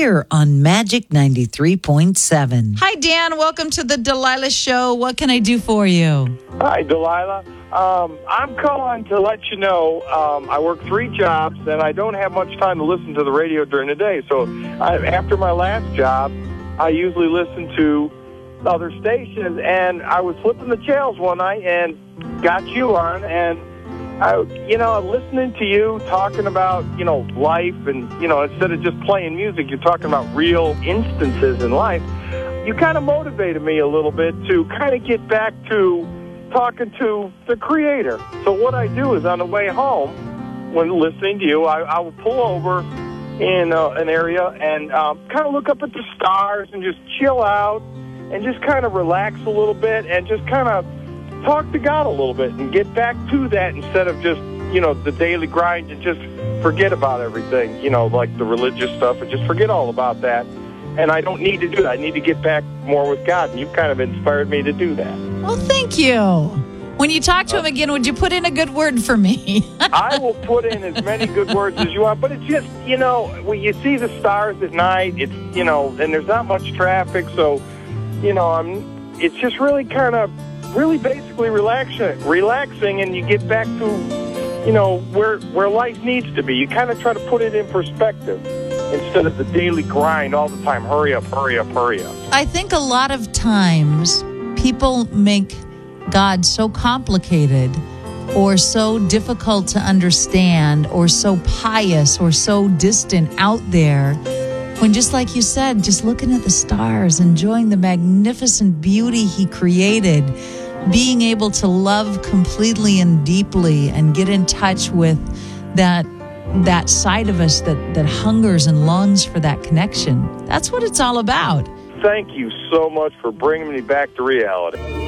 here on Magic 93.7. Hi, Dan. Welcome to the Delilah Show. What can I do for you? Hi, Delilah. I'm calling to let you know I work 3 jobs, and I don't have much time to listen to the radio during the day. So after my last job, I usually listen to other stations, and I was flipping the channels one night and got you on, and listening to you talking about, life, and, instead of just playing music, you're talking about real instances in life. You kind of motivated me a little bit to kind of get back to talking to the Creator. So what I do is on the way home, when listening to you, I will pull over in an area and kind of look up at the stars and just chill out and just kind of relax a little bit and just kind of talk to God a little bit and get back to that instead of just, the daily grind and just forget about everything, like the religious stuff, and just forget all about that. And I don't need to do that. I need to get back more with God, and you've kind of inspired me to do that. Well, thank you. When you talk to him again, would you put in a good word for me? I will put in as many good words as you want, but it's just, when you see the stars at night, it's, and there's not much traffic, so, it's just really kind of, really basically relaxing, and you get back to, where life needs to be. You kind of try to put it in perspective instead of the daily grind all the time. Hurry up, hurry up, hurry up. I think a lot of times people make God so complicated or so difficult to understand or so pious or so distant out there, when, just like you said, just looking at the stars, enjoying the magnificent beauty he created, being able to love completely and deeply and get in touch with that side of us that hungers and longs for that connection. That's what it's all about. Thank you so much for bringing me back to reality.